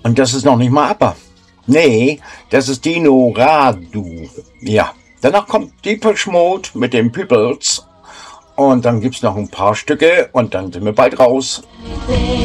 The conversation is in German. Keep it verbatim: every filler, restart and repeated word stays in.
Und das ist noch nicht mal ABBA. Nee, das ist Dino Radu. Ja, danach kommt Depeche Mode mit den Peoples. Und dann gibt's noch ein paar Stücke und dann sind wir bald raus.